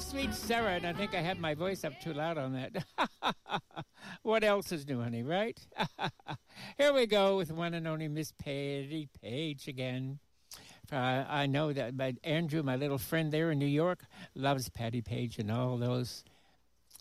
Sweet Sarah, and I think I had my voice up too loud on that. What else is new, honey, right? Here we go with one and only Miss Patti Page again. I know that Andrew, my little friend there in New York, loves Patti Page and all those